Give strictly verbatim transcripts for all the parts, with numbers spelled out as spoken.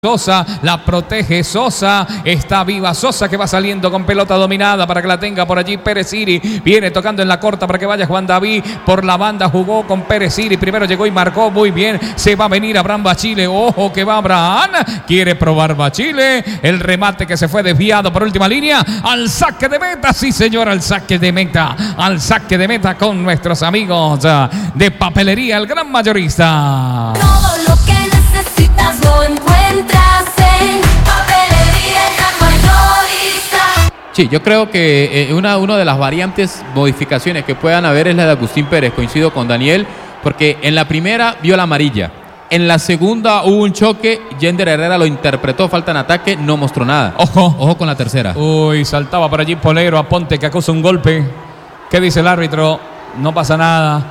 Sosa, la protege Sosa, está viva Sosa que va saliendo con pelota dominada para que la tenga por allí Pérez Siri, viene tocando en la corta para que vaya Juan David, por la banda jugó con Pérez Siri, primero llegó y marcó muy bien, se va a venir Abraham Bachile, ojo que va Abraham, quiere probar Bachile, el remate que se fue desviado por última línea, al saque de meta, sí señor, al saque de meta, al saque de meta con nuestros amigos de Papelería El Gran Mayorista. Todo lo que necesitas lo encuentras en Papelería El Gran Mayorista. Sí, yo creo que eh, una, una de las variantes, modificaciones que puedan haber es la de Agustín Pérez, coincido con Daniel, porque en la primera vio la amarilla, en la segunda hubo un choque, Yender Herrera lo interpretó, falta en ataque, no mostró nada. Ojo. Ojo con la tercera. Uy, saltaba por allí Polero, Aponte que acusa un golpe. ¿Qué dice el árbitro? No pasa nada.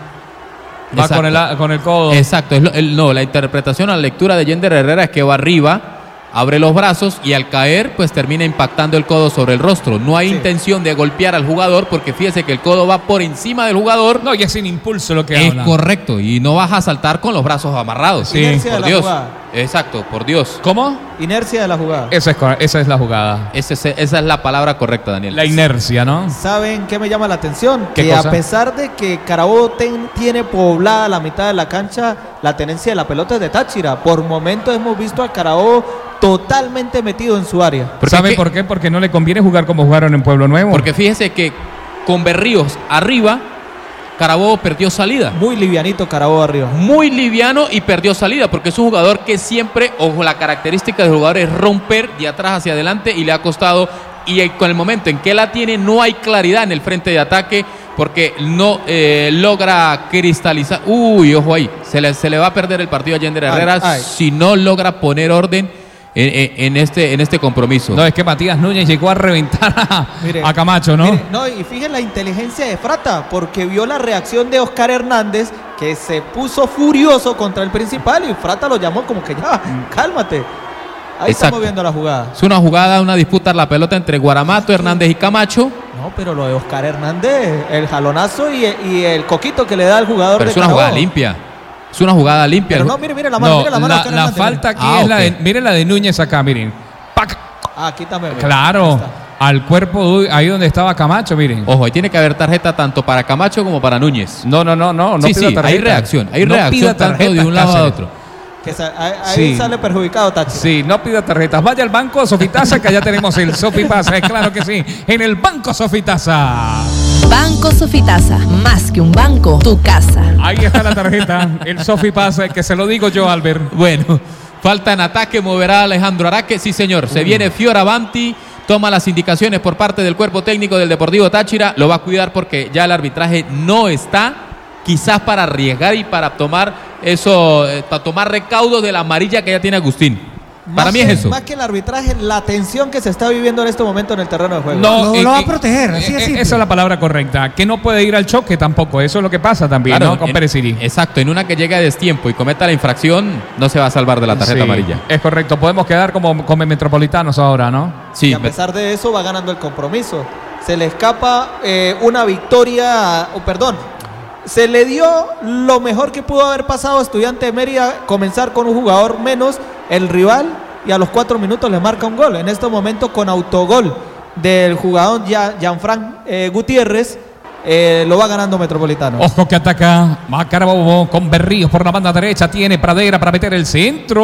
Va con el, con el codo. Exacto. Es lo, el, no, la interpretación, la lectura de Yender Herrera es que va arriba, abre los brazos y al caer pues termina impactando el codo sobre el rostro. No hay sí. intención de golpear al jugador porque fíjese que el codo va por encima del jugador. No, y es sin impulso lo que es habla. Es correcto. Y no vas a saltar con los brazos amarrados. Sí, inercia por de Dios. La jugada. Exacto, por Dios. ¿Cómo? Inercia de la jugada. Esa es, esa es la jugada. Esa es, esa es la palabra correcta, Daniel. La inercia, ¿no? ¿Saben qué me llama la atención? ¿Qué que cosa? A pesar de que Carabobo ten, tiene poblada la mitad de la cancha, la tenencia de la pelota es de Táchira. Por momentos hemos visto a Carabobo totalmente metido en su área. ¿Sabe por qué? Porque no le conviene jugar como jugaron en Pueblo Nuevo. Porque fíjese que con Berríos arriba, Carabobo perdió salida. Muy livianito Carabobo arriba. Muy liviano y perdió salida, porque es un jugador que siempre, ojo, la característica del jugador es romper de atrás hacia adelante y le ha costado, y con el momento en que la tiene no hay claridad en el frente de ataque, porque no eh, logra cristalizar. Uy, ojo ahí, se le, se le va a perder el partido a Yender Herrera ay, ay. si no logra poner orden En, en, este, en este compromiso. No, es que Matías Núñez llegó a reventar a, mire, a Camacho, ¿no? Mire, no, y fíjense la inteligencia de Frata, porque vio la reacción de Oscar Hernández, que se puso furioso contra el principal, y Frata lo llamó como que ya, cálmate. Ahí Exacto. estamos viendo la jugada. Es una jugada, una disputa, la pelota entre Guaramato, Hernández y Camacho. No, pero lo de Oscar Hernández, el jalonazo y, y el coquito que le da al jugador. Pero de es una Carabobo. jugada limpia. Es una jugada limpia. Pero no, mire, mire la mano, no, mire la mano. La, la falta aquí ah, es okay. la de, mire la de Núñez acá, miren. ¡Pac! Ah, aquí también. Claro, al cuerpo, ahí donde estaba Camacho, miren. Ojo, ahí tiene que haber tarjeta tanto para Camacho como para Núñez. No, no, no, no, no sí, pida sí, tarjeta. hay reacción, hay no reacción tanto de un lado a otro. Que sa ahí sí. sale perjudicado Táchira. Sí, no pida tarjetas. Vaya al Banco Sofitasa, que allá tenemos el Sofipasa. Es claro que sí, en el Banco Sofitasa. Banco Sofitasa, más que un banco, tu casa. Ahí está la tarjeta, el Sofipasa, que se lo digo yo, Albert. Bueno, falta en ataque, moverá Alejandro Araque. Sí, señor, se uh. viene Fioravanti. Toma las indicaciones por parte del cuerpo técnico del Deportivo Táchira. Lo va a cuidar porque ya el arbitraje no está. Quizás para arriesgar y para tomar eso, eh, para tomar recaudo de la amarilla que ya tiene Agustín. Más para mí que, es eso. Más que el arbitraje, la tensión que se está viviendo en este momento en el terreno de juego. No, lo, eh, lo va a eh, proteger, así eh, es Esa es la palabra correcta. Que no puede ir al choque tampoco. Eso es lo que pasa también, claro, ¿no? Con en, Pérez Siri. Exacto, en una que llegue a destiempo y cometa la infracción, no se va a salvar de la tarjeta sí, amarilla. Es correcto. Podemos quedar como, como metropolitanos ahora, ¿no? Sí. Y a pesar de eso, va ganando el compromiso. Se le escapa eh, una victoria, oh, perdón. Se le dio lo mejor que pudo haber pasado a Estudiante de Mérida, comenzar con un jugador menos, el rival, y a los cuatro minutos le marca un gol. En este momento con autogol del jugador Gianfran eh, Gutiérrez, eh, lo va ganando Metropolitano. Ojo que ataca Carabobo con Berríos por la banda derecha, tiene Pradera para meter el centro.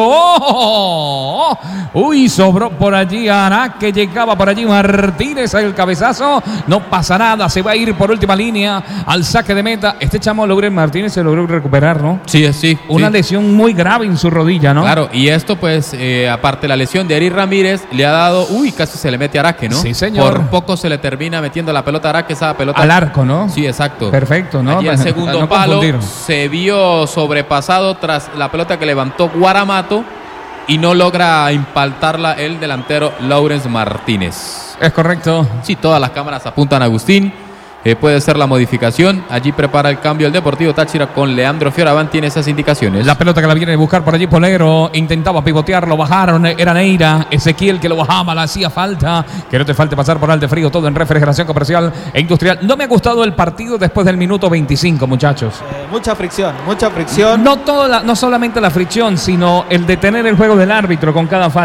¡Oh! Uy, sobró por allí Araque, llegaba por allí Martínez el cabezazo, no pasa nada, se va a ir por última línea al saque de meta. Este chamo Lauren Martínez se logró recuperar, ¿no? Sí, sí. Una sí. lesión muy grave en su rodilla, ¿no? Claro, y esto pues, eh, aparte la lesión de Eric Ramírez, le ha dado, uy, casi se le mete a Araque, ¿no? Sí, señor. Por poco se le termina metiendo la pelota a Araque, esa pelota. Al arco, ¿no? Sí, exacto. Perfecto, ¿no? Allí el segundo no palo confundir. se vio sobrepasado tras la pelota que levantó Guaramato y no logra impactarla el delantero Lawrence Martínez. Es correcto. Sí, todas las cámaras apuntan a Agustín. eh, puede ser la modificación. Allí prepara el cambio el Deportivo Táchira con Leandro Fioraván, tiene esas indicaciones. La pelota que la viene a buscar por allí Polero, intentaba pivotear, lo bajaron, era Neira, Ezequiel que lo bajaba, le hacía falta, que no te falte pasar por Alde Frío, todo en refrigeración comercial e industrial. No me ha gustado el partido después del minuto veinticinco, muchachos. Eh, mucha fricción, mucha fricción. No, toda la- no solamente la fricción, sino el detener el juego del árbitro con cada falta.